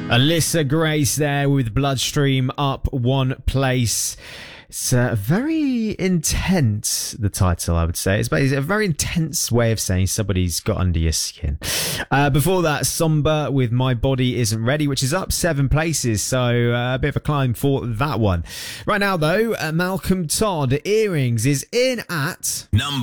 Alyssa Grace there with Bloodstream up one place. It's very intense, the title, I would say. It's a very intense way of saying somebody's got under your skin. Before that, Somber with My Body Isn't Ready, which is up 7 places, so a bit of a climb for that one. Right now, though, Malcolm Todd, Earrings, is in at... number